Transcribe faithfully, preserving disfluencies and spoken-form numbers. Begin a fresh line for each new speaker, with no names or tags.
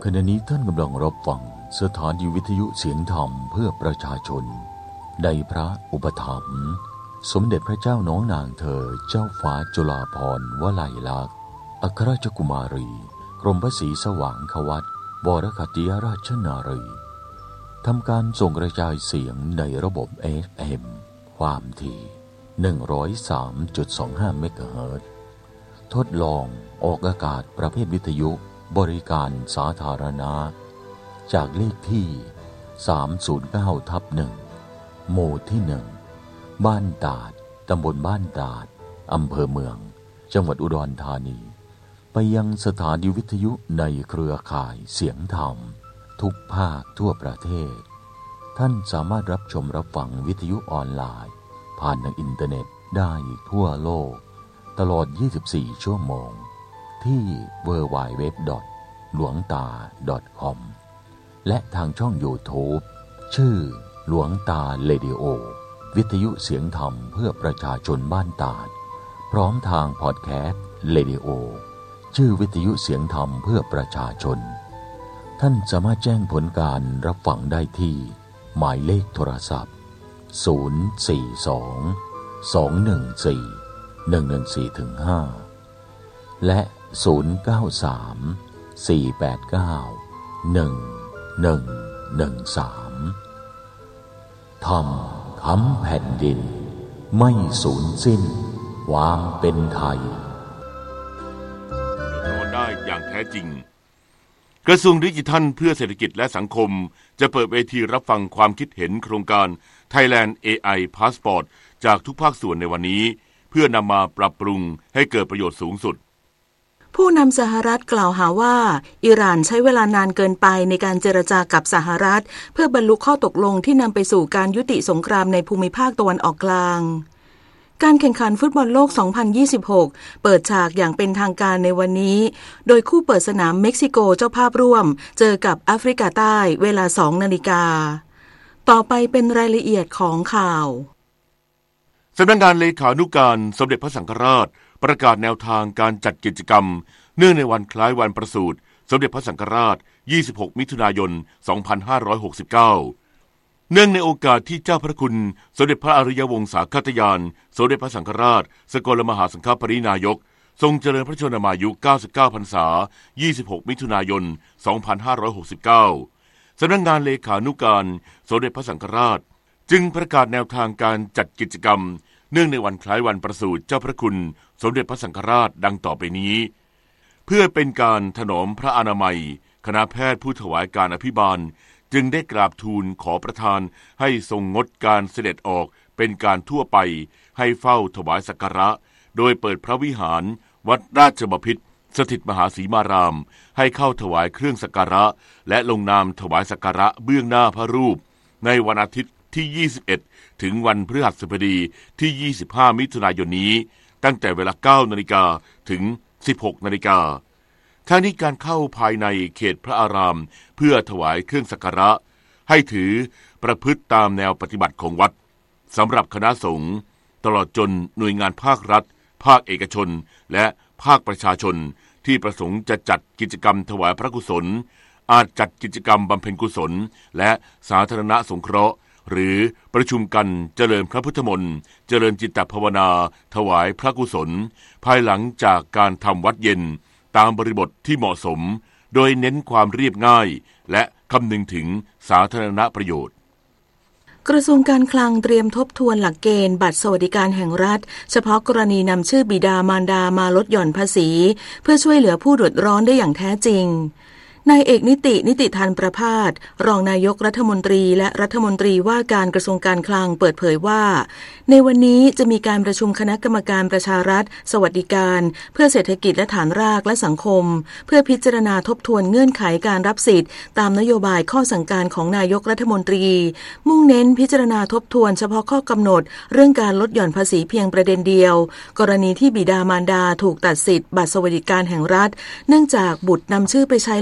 ขณะนี้ท่านกำลังรับฟังสถานีวิทยุเสียงธรรมเพื่อประชาชนในพระอุปถัมภ์สมเด็จพระเจ้าน้องนางเธอเจ้าฟ้าจุฬาภรณ์วลัยลักษณ์อัครราชกุมารีกรมพระศรีสว่างควัตรวรคัตติยราชนารีทำการส่งกระจายเสียงในระบบ เอฟ เอ็ม ความถี่ หนึ่งร้อยสามจุดสองห้า เมกะเฮิรตซ์ทดลองออกอากาศประเภทวิทยุบริการสาธารณะจากเลขที่ สามศูนย์เก้าทับหนึ่ง หมู่ที่หนึ่งบ้านตาดตำบลบ้านตาดอำเภอเมืองจังหวัดอุดรธานีไปยังสถานีวิทยุในเครือข่ายเสียงธรรมทุกภาคทั่วประเทศท่านสามารถรับชมรับฟังวิทยุออนไลน์ผ่านทางอินเทอร์เน็ตได้ทั่วโลกตลอดยี่สิบสี่ชั่วโมงที่ ดับเบิลยู ดับเบิลยู ดับเบิลยู ดอท หลวงตา ดอท คอม และทางช่อง YouTube ชื่อหลวงตาเรดิโอวิทยุเสียงธรรมเพื่อประชาชนบ้านตาดพร้อมทางพอดแคสต์เรดิโอชื่อวิทยุเสียงธรรมเพื่อประชาชนท่านสามารถแจ้งผลการรับฟังได้ที่หมายเลขโทรศัพท์ศูนย์ สี่ สอง สอง หนึ่ง สี่ หนึ่ง หนึ่ง สี่ ห้า และศูนย์ เก้า สาม สี่ แปด เก้า หนึ่ง หนึ่ง หนึ่ง สามธรรมค้ำแผ่นดินไม่สูญสิ้นความเป็นไทย
รอได้อย่างแท้จริงกระทรวงดิจิทัลเพื่อเศรษฐกิจและสังคมจะเปิดเวทีรับฟังความคิดเห็นโครงการ Thailand เอ ไอ Passport จากทุกภาคส่วนในวันนี้เพื่อนำมาปรับปรุงให้เกิดประโยชน์สูงสุด
ผู้นำสหรัฐกล่าวหาว่าอิหร่านใช้เวลานานเกินไปในการเจรจากับสหรัฐเพื่อบรรลุข้อตกลงที่นำไปสู่การยุติสงครามในภูมิภาคตะวันออกกลางการแข่งขันฟุตบอลโลก สองพันยี่สิบหก เปิดฉากอย่างเป็นทางการในวันนี้โดยคู่เปิดสนามเม็กซิโกเจ้าภาพร่วมเจอกับแอฟริกาใต้เวลา สองนาฬิกาต่อไปเป็นรายละเอียดของข่าว
สำนักงานเลขานุการสมเด็จพระสังฆราชประกาศแนวทางการจัดกิจกรรมเนื่องในวันคล้ายวันประสูติสมเด็จพระสังฆราชยี่สิบหกมิถุนายนสองพันห้าร้อยหกสิบเก้าเนื่องในโอกาสที่เจ้าพระคุณสมเด็จพระอริยวงศาคตยานสมเด็จพระสังฆราชสกลมหาสังฆปรินายกทรงเจริญพระชนมายุเก้าสิบเก้าพรรษายี่สิบหกมิถุนายนสองพันห้าร้อยหกสิบเก้าสำนักงานเลขานุการสมเด็จพระสังฆราชจึงประกาศแนวทางการจัดกิจกรรมเนื่องในวันคล้ายวันประสูติเจ้าพระคุณสมเด็จพระสังฆราชดังต่อไปนี้เพื่อเป็นการถนอมพระอนามัยคณะแพทย์ผู้ถวายการอภิบาลจึงได้กราบทูลขอประทานให้ทรงงดการเสด็จออกเป็นการทั่วไปให้เฝ้าถวายสักการะโดยเปิดพระวิหารวัดราชบพิตรสถิตมหาสีมารามให้เข้าถวายเครื่องสักการะและลงนามถวายสักการะเบื้องหน้าพระรูปในวันอาทิตย์ที่ยี่สิบเอ็ดถึงวันพฤหัสบดีที่ยี่สิบห้ามิถุนายนนี้ตั้งแต่เวลา เก้านาฬิกา ถึง สิบหกนาฬิกาทั้งนี้การเข้าภายในเขตพระอารามเพื่อถวายเครื่องสักการะให้ถือประพฤติตามแนวปฏิบัติของวัดสำหรับคณะสงฆ์ตลอดจนหน่วยงานภาครัฐภาคเอกชนและภาคประชาชนที่ประสงค์จะจัดกิจกรรมถวายพระกุศลอาจจัดกิจกรรมบำเพ็ญกุศลและสาธารณสงเคราะห์หรือประชุมกันเจริญพระพุทธมนต์เจริญจิตภาวนาถวายพระกุศลภายหลังจากการทำวัดเย็นตามบริบทที่เหมาะสมโดยเน้นความเรียบง่ายและคำนึงถึงสาธารณประโยชน์
กระทรวงการคลังเตรียมทบทวนหลักเกณฑ์บัตรสวัสดิการแห่งรัฐเฉพาะกรณีนำชื่อบิดามารดามาลดหย่อนภาษีเพื่อช่วยเหลือผู้เดือดร้อนได้อย่างแท้จริงนายเอกนิตินิติธานประภาสรองนายกรัฐมนตรีและรัฐมนตรีว่าการกระทรวงการคลังเปิดเผยว่าในวันนี้จะมีการประชุมคณะกรรมการประชารัฐสวัสดิการเพื่อเศรษฐกิจและฐานรากและสังคมเพื่อพิจารณาทบทวนเงื่อนไขการรับสิทธิ์ตามนโยบายข้อสั่งการของนายกรัฐมนตรีมุ่งเน้นพิจารณาทบทวนเฉพาะข้อกำหนดเรื่องการลดหย่อนภาษีเพียงประเด็นเดียวกรณีที่บิดามารดาถูกตัดสิทธิ์บัตรสวัสดิการแห่งรัฐเนื่องจากบุตรนำชื่อไปใช้